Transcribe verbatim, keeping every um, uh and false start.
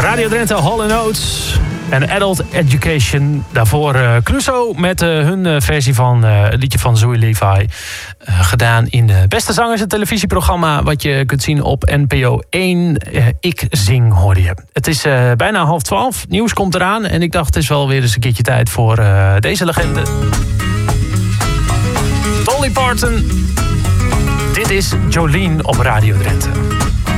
Radio Drenthe, Hall and Oates en Adult Education. Daarvoor uh, Clouseau met uh, hun uh, versie van uh, het liedje van Zoe Levi. Uh, gedaan in de Beste Zangers, het televisieprogramma wat je kunt zien op N P O één. Uh, ik zing, hoorde je. Het is uh, bijna half twaalf, nieuws komt eraan. En ik dacht, het is wel weer eens een keertje tijd voor uh, deze legende. Dolly Parton. Dit is Jolene op Radio Drenthe.